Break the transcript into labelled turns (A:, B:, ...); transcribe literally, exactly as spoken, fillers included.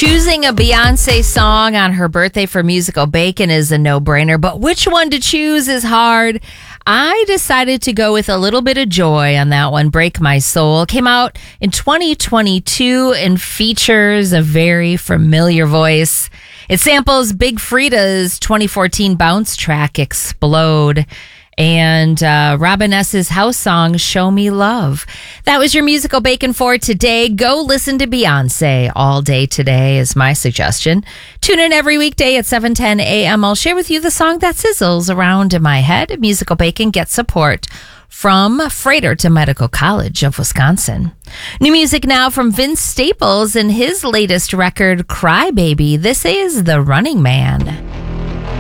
A: Choosing a Beyonce song on her birthday for Musical Bacon is a no-brainer, but which one to choose is hard. I decided to go with A Little Bit of Joy on that one, Break My Soul. Came out in twenty twenty-two and features a very familiar voice. It samples Big Frida's twenty fourteen bounce track, Explode, and uh, Robin S.'s house song, Show Me Love. That was your Musical Bacon for today. Go listen to Beyonce all day today is my suggestion. Tune in every weekday at seven ten a.m. I'll share with you the song that sizzles around in my head. Musical Bacon gets support from Freighter to Medical College of Wisconsin. New music now from Vince Staples and his latest record, Cry Baby. This is The Running Man.